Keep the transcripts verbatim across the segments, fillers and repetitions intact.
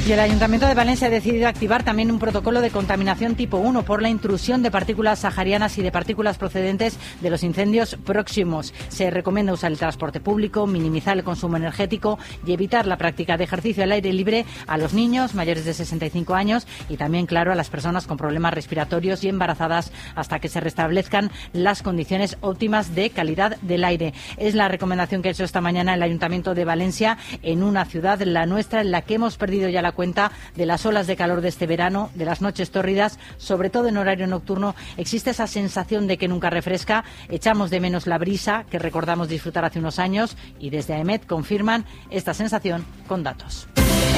Y el Ayuntamiento de Valencia ha decidido activar también un protocolo de contaminación tipo uno por la intrusión de partículas saharianas y de partículas procedentes de los incendios próximos. Se recomienda usar el transporte público, minimizar el consumo energético y evitar la práctica de ejercicio al aire libre a los niños mayores de sesenta y cinco años y también, claro, a las personas con problemas respiratorios y embarazadas hasta que se restablezcan las condiciones óptimas de calidad del aire. Es la recomendación que ha hecho esta mañana el Ayuntamiento de Valencia en una ciudad, la nuestra, en la que hemos perdido ya la cuenta de las olas de calor de este verano, de las noches tórridas, sobre todo en horario nocturno. Existe esa sensación de que nunca refresca, echamos de menos la brisa que recordamos disfrutar hace unos años y desde AEMET confirman esta sensación con datos.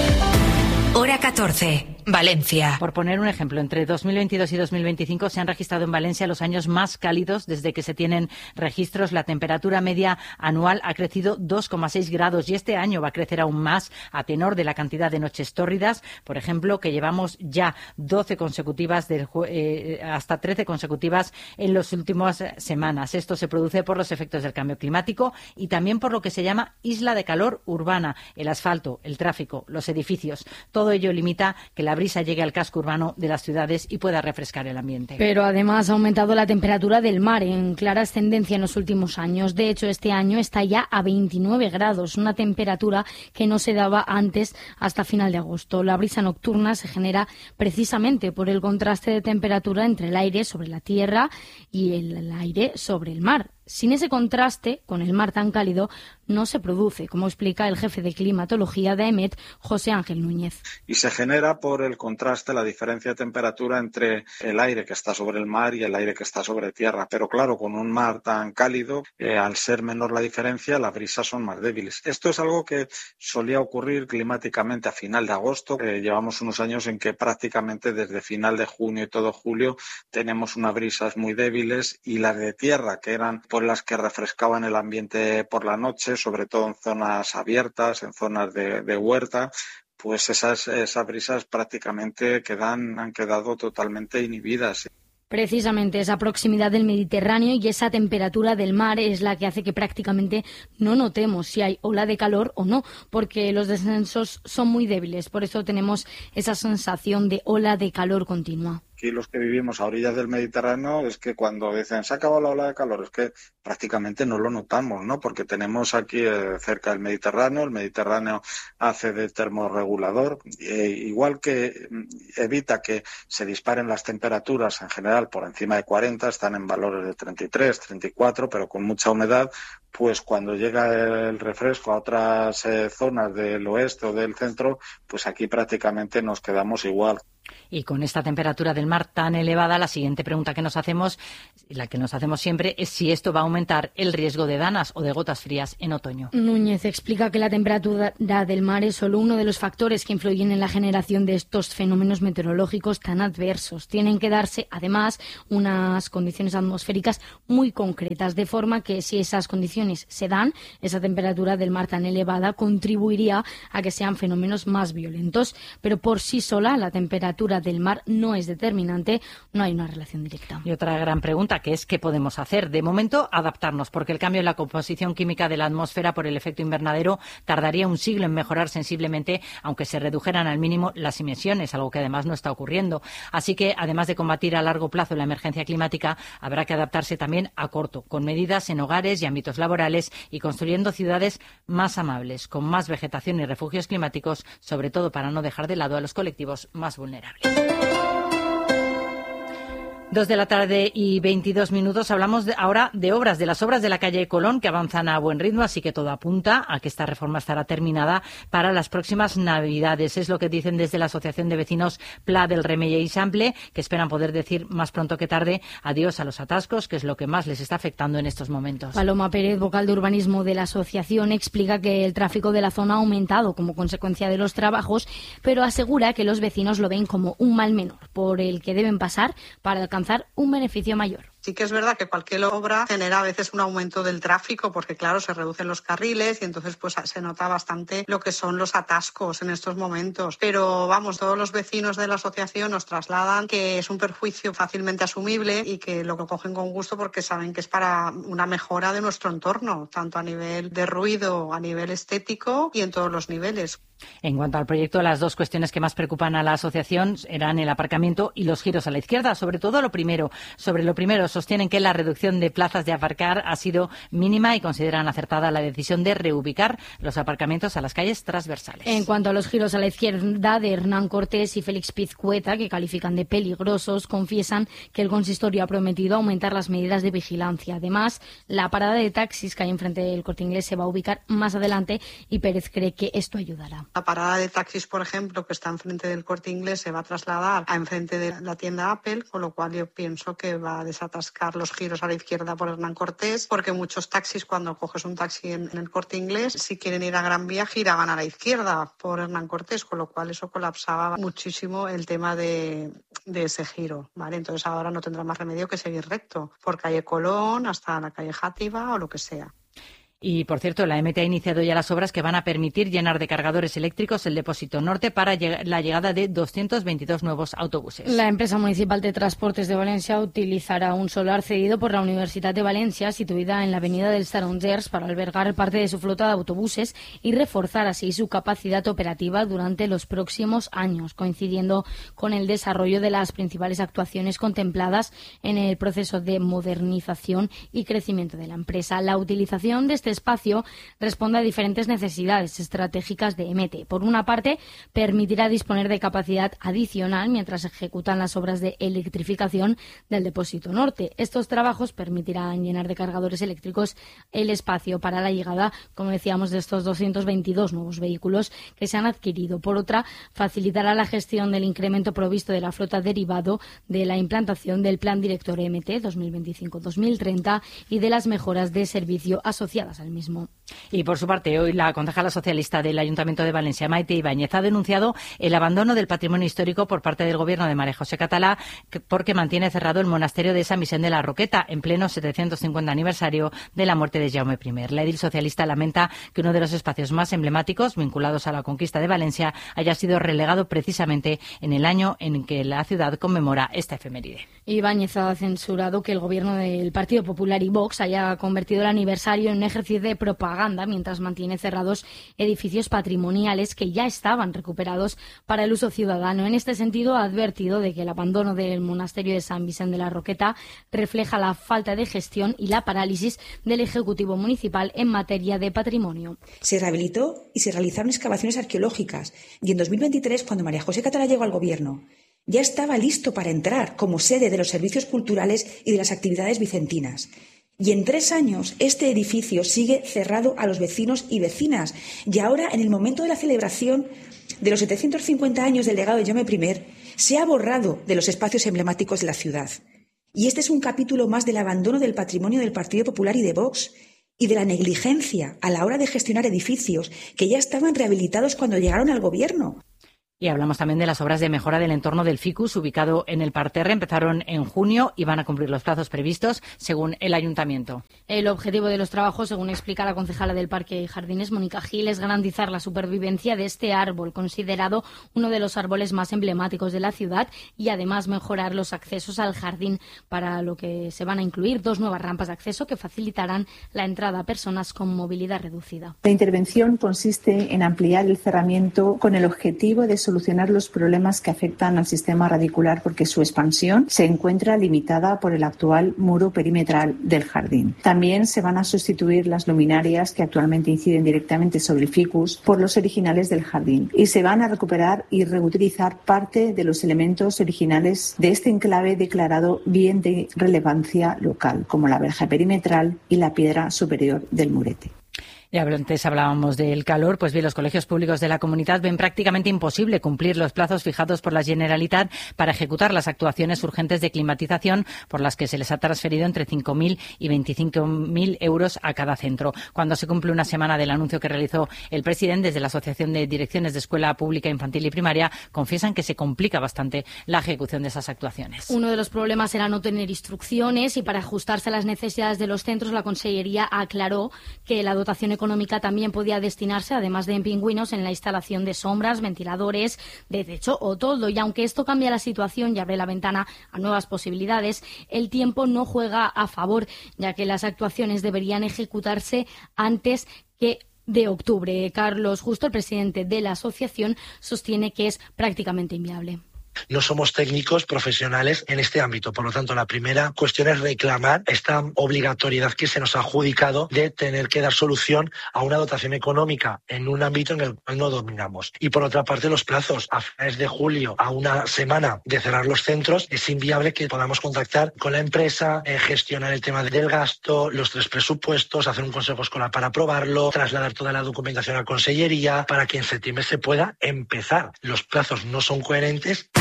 Hora catorce, Valencia. Por poner un ejemplo, entre dos mil veintidós y dos mil veinticinco se han registrado en Valencia los años más cálidos desde que se tienen registros. La temperatura media anual ha crecido dos coma seis grados y este año va a crecer aún más a tenor de la cantidad de noches tórridas. Por ejemplo, que llevamos ya doce consecutivas del, eh, hasta trece consecutivas en las últimas semanas. Esto se produce por los efectos del cambio climático y también por lo que se llama isla de calor urbana, el asfalto, el tráfico, los edificios. Todo ello limita que la brisa llegue al casco urbano de las ciudades y pueda refrescar el ambiente. Pero además ha aumentado la temperatura del mar en clara ascendencia en los últimos años. De hecho, este año está ya a veintinueve grados, una temperatura que no se daba antes hasta final de agosto. La brisa nocturna se genera precisamente por el contraste de temperatura entre el aire sobre la tierra y el aire sobre el mar. Sin ese contraste, con el mar tan cálido, no se produce, como explica el jefe de climatología de AEMET, José Ángel Núñez. Y se genera por el contraste, la diferencia de temperatura entre el aire que está sobre el mar y el aire que está sobre tierra. Pero claro, con un mar tan cálido, eh, al ser menor la diferencia, las brisas son más débiles. Esto es algo que solía ocurrir climáticamente a final de agosto. Eh, llevamos unos años en que prácticamente desde final de junio y todo julio tenemos unas brisas muy débiles y las de tierra, que eran por las que refrescaban el ambiente por la noche, sobre todo en zonas abiertas, en zonas de, de huerta, pues esas, esas brisas prácticamente quedan, han quedado totalmente inhibidas. Precisamente esa proximidad del Mediterráneo y esa temperatura del mar es la que hace que prácticamente no notemos si hay ola de calor o no, porque los descensos son muy débiles. Por eso tenemos esa sensación de ola de calor continua. Aquí los que vivimos a orillas del Mediterráneo es que cuando dicen se ha acabado la ola de calor, es que prácticamente no lo notamos, ¿no? Porque tenemos aquí eh, cerca el Mediterráneo, el Mediterráneo hace de termorregulador, eh, igual que evita que se disparen las temperaturas en general por encima de cuarenta, están en valores de treinta y tres, treinta y cuatro, pero con mucha humedad, pues cuando llega el refresco a otras eh, zonas del oeste o del centro, pues aquí prácticamente nos quedamos igual. Y con esta temperatura del mar tan elevada, la siguiente pregunta que nos hacemos, la que nos hacemos siempre, es si esto va a aumentar el riesgo de danas o de gotas frías en otoño. Núñez explica que la temperatura del mar es solo uno de los factores que influyen en la generación de estos fenómenos meteorológicos tan adversos. Tienen que darse, además, unas condiciones atmosféricas muy concretas, de forma que si esas condiciones se dan, esa temperatura del mar tan elevada contribuiría a que sean fenómenos más violentos. Pero por sí sola, la temperatura del mar no es determinante, no hay una relación directa. Y otra gran pregunta, que es ¿qué podemos hacer? De momento, adaptarnos, porque el cambio en la composición química de la atmósfera por el efecto invernadero tardaría un siglo en mejorar sensiblemente, aunque se redujeran al mínimo las emisiones, algo que además no está ocurriendo. Así que, además de combatir a largo plazo la emergencia climática, habrá que adaptarse también a corto, con medidas en hogares y ámbitos laborales y construyendo ciudades más amables, con más vegetación y refugios climáticos, sobre todo para no dejar de lado a los colectivos más vulnerables. Dos de la tarde y veintidós minutos. Hablamos de, ahora de obras, de las obras de la calle Colón, que avanzan a buen ritmo, así que todo apunta a que esta reforma estará terminada para las próximas Navidades. Es lo que dicen desde la Asociación de Vecinos Pla del Remei y Sample, que esperan poder decir más pronto que tarde adiós a los atascos, que es lo que más les está afectando en estos momentos. Paloma Pérez, vocal de urbanismo de la asociación, explica que el tráfico de la zona ha aumentado como consecuencia de los trabajos, pero asegura que los vecinos lo ven como un mal menor, por el que deben pasar para alcanzar un beneficio mayor. Sí que es verdad que cualquier obra genera a veces un aumento del tráfico porque, claro, se reducen los carriles y entonces pues se nota bastante lo que son los atascos en estos momentos. Pero, vamos, todos los vecinos de la asociación nos trasladan que es un perjuicio fácilmente asumible y que lo cogen con gusto porque saben que es para una mejora de nuestro entorno, tanto a nivel de ruido, a nivel estético y en todos los niveles. En cuanto al proyecto, las dos cuestiones que más preocupan a la asociación eran el aparcamiento y los giros a la izquierda. Sobre todo lo primero. Sobre lo primero, sostienen que la reducción de plazas de aparcar ha sido mínima y consideran acertada la decisión de reubicar los aparcamientos a las calles transversales. En cuanto a los giros a la izquierda de Hernán Cortés y Félix Pizcueta, que califican de peligrosos, confiesan que el consistorio ha prometido aumentar las medidas de vigilancia. Además, la parada de taxis que hay enfrente del Corte Inglés se va a ubicar más adelante y Pérez cree que esto ayudará. La parada de taxis, por ejemplo, que está enfrente del Corte Inglés, se va a trasladar a enfrente de la tienda Apple, con lo cual yo pienso que va a desatascar los giros a la izquierda por Hernán Cortés, porque muchos taxis, cuando coges un taxi en, en el Corte Inglés, si quieren ir a Gran Vía, giraban a la izquierda por Hernán Cortés, con lo cual eso colapsaba muchísimo el tema de, de ese giro, ¿vale? Entonces ahora no tendrá más remedio que seguir recto, por calle Colón hasta la calle Játiva o lo que sea. Y, por cierto, la M T ha iniciado ya las obras que van a permitir llenar de cargadores eléctricos el depósito norte para la llegada de doscientos veintidós nuevos autobuses. La empresa municipal de transportes de Valencia utilizará un solar cedido por la Universidad de Valencia, situada en la avenida dels Tarongers, para albergar parte de su flota de autobuses y reforzar así su capacidad operativa durante los próximos años, coincidiendo con el desarrollo de las principales actuaciones contempladas en el proceso de modernización y crecimiento de la empresa. La utilización de este espacio responde a diferentes necesidades estratégicas de M T. Por una parte, permitirá disponer de capacidad adicional mientras se ejecutan las obras de electrificación del depósito norte. Estos trabajos permitirán llenar de cargadores eléctricos el espacio para la llegada, como decíamos, de estos doscientos veintidós nuevos vehículos que se han adquirido. Por otra, facilitará la gestión del incremento provisto de la flota derivado de la implantación del Plan Director M T dos mil veinticinco dos mil treinta y de las mejoras de servicio asociadas al mismo. Y por su parte, hoy la concejala socialista del Ayuntamiento de Valencia, Maite Ibáñez, ha denunciado el abandono del patrimonio histórico por parte del Gobierno de María José Catalá porque mantiene cerrado el monasterio de San Vicente de la Roqueta en pleno setecientos cincuenta aniversario de la muerte de Jaume primero. La edil socialista lamenta que uno de los espacios más emblemáticos vinculados a la conquista de Valencia haya sido relegado precisamente en el año en que la ciudad conmemora esta efeméride. Ibáñez ha censurado que el Gobierno del Partido Popular y Vox haya convertido el aniversario en un ejercicio de propaganda mientras mantiene cerrados edificios patrimoniales que ya estaban recuperados para el uso ciudadano. En este sentido, ha advertido de que el abandono del monasterio de San Vicente de la Roqueta refleja la falta de gestión y la parálisis del Ejecutivo Municipal en materia de patrimonio. Se rehabilitó y se realizaron excavaciones arqueológicas y en dos mil veintitrés, cuando María José Catalá llegó al Gobierno, ya estaba listo para entrar como sede de los servicios culturales y de las actividades vicentinas. Y en tres años este edificio sigue cerrado a los vecinos y vecinas. Y ahora, en el momento de la celebración de los setecientos cincuenta años del legado de Jaume primero, se ha borrado de los espacios emblemáticos de la ciudad. Y este es un capítulo más del abandono del patrimonio del Partido Popular y de Vox y de la negligencia a la hora de gestionar edificios que ya estaban rehabilitados cuando llegaron al Gobierno. Y hablamos también de las obras de mejora del entorno del Ficus, ubicado en el parterre. Empezaron en junio y van a cumplir los plazos previstos, según el Ayuntamiento. El objetivo de los trabajos, según explica la concejala del Parque y Jardines, Mónica Gil, es garantizar la supervivencia de este árbol, considerado uno de los árboles más emblemáticos de la ciudad, y además mejorar los accesos al jardín, para lo que se van a incluir dos nuevas rampas de acceso que facilitarán la entrada a personas con movilidad reducida. La intervención consiste en ampliar el cerramiento con el objetivo de solucionar los problemas que afectan al sistema radicular, porque su expansión se encuentra limitada por el actual muro perimetral del jardín. También se van a sustituir las luminarias que actualmente inciden directamente sobre el ficus por los originales del jardín, y se van a recuperar y reutilizar parte de los elementos originales de este enclave declarado bien de relevancia local, como la verja perimetral y la piedra superior del murete. Ya antes hablábamos del calor, pues bien, los colegios públicos de la comunidad ven prácticamente imposible cumplir los plazos fijados por la Generalitat para ejecutar las actuaciones urgentes de climatización por las que se les ha transferido entre cinco mil y veinticinco mil euros a cada centro. Cuando se cumple una semana del anuncio que realizó el presidente desde la Asociación de Direcciones de Escuela Pública Infantil y Primaria, confiesan que se complica bastante la ejecución de esas actuaciones. Uno de los problemas era no tener instrucciones y para ajustarse a las necesidades de los centros, la Consellería aclaró que la dotación económica también podía destinarse, además de en pingüinos, en la instalación de sombras, ventiladores, de techo o toldo. Y aunque esto cambia la situación y abre la ventana a nuevas posibilidades, el tiempo no juega a favor, ya que las actuaciones deberían ejecutarse antes que de octubre. Carlos Justo, el presidente de la asociación, sostiene que es prácticamente inviable. No somos técnicos profesionales en este ámbito. Por lo tanto, la primera cuestión es reclamar esta obligatoriedad que se nos ha adjudicado de tener que dar solución a una dotación económica en un ámbito en el cual no dominamos. Y por otra parte, los plazos. A finales de julio, a una semana de cerrar los centros, es inviable que podamos contactar con la empresa, eh, gestionar el tema del gasto, los tres presupuestos, hacer un consejo escolar para aprobarlo, trasladar toda la documentación a Consellería para que en septiembre se pueda empezar. Los plazos no son coherentes.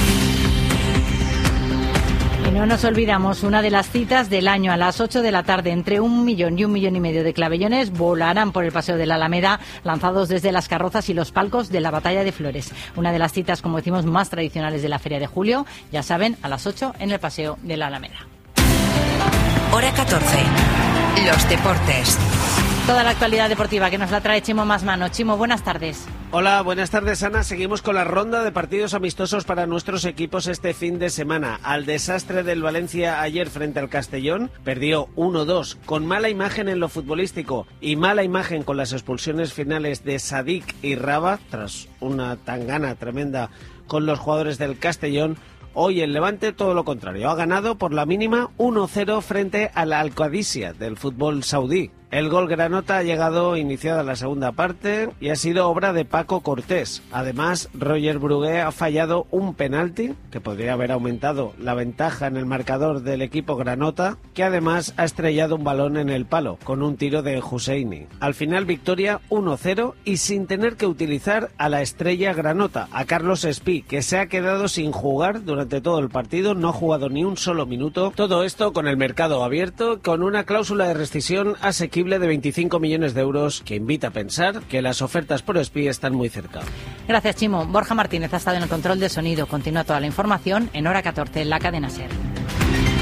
Y no nos olvidamos, una de las citas del año a las ocho de la tarde, entre un millón y un millón y medio de clavellones volarán por el Paseo de la Alameda, lanzados desde las carrozas y los palcos de la Batalla de Flores. Una de las citas, como decimos, más tradicionales de la Feria de Julio, ya saben, a las ocho en el Paseo de la Alameda. Hora catorce. Los deportes. Toda la actualidad deportiva que nos la trae Chimo Masmano. Chimo, buenas tardes. Hola, buenas tardes, Ana. Seguimos con la ronda de partidos amistosos para nuestros equipos este fin de semana. Al desastre del Valencia ayer frente al Castellón, perdió uno dos, con mala imagen en lo futbolístico y mala imagen con las expulsiones finales de Sadik y Raba, tras una tangana tremenda con los jugadores del Castellón. Hoy el Levante todo lo contrario, ha ganado por la mínima uno cero frente al Al-Qadisiyah del fútbol saudí. El gol granota ha llegado iniciada la segunda parte y ha sido obra de Paco Cortés. Además, Roger Brugué ha fallado un penalti que podría haber aumentado la ventaja en el marcador del equipo granota, que además ha estrellado un balón en el palo con un tiro de Husseini. Al final, victoria uno cero y sin tener que utilizar a la estrella granota, a Carlos Espí, que se ha quedado sin jugar durante todo el partido, no ha jugado ni un solo minuto. Todo esto con el mercado abierto, con una cláusula de rescisión asequible de veinticinco millones de euros que invita a pensar que las ofertas por Espí están muy cerca. Gracias, Chimo. Borja Martínez ha estado en el control de sonido. Continúa toda la información en Hora catorce en la cadena SER.